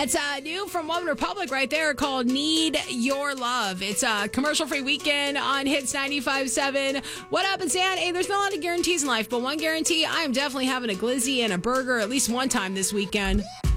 It's new from One Republic right there called Need Your Love. It's a commercial-free weekend on Hits 95.7. What up, it's Dan. Hey, there's not a lot of guarantees in life, but one guarantee, I am definitely having a glizzy and a burger at least one time this weekend.